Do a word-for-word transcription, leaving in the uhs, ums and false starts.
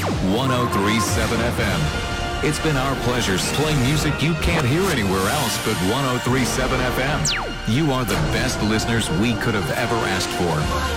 one oh three point seven F M. It's been our pleasure playing music you can't hear anywhere else but one oh three point seven F M. You are the best listeners we could have ever asked for.